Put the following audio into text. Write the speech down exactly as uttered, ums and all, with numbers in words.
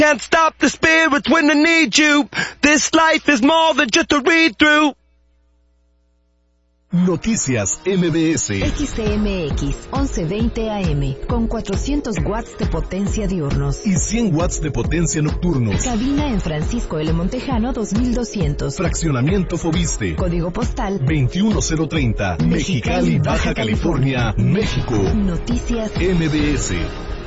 Can't stop the spirits when they need you. This life is more than just a read-through. Noticias M B S. X C M X once veinte A M con cuatrocientos watts de potencia diurnos y cien watts de potencia nocturnos. Cabina en Francisco L. Montejano dos mil doscientos. Fraccionamiento Fobiste. Código postal veintiuno cero treinta. Mexicali, Baja California, México. Noticias M B S.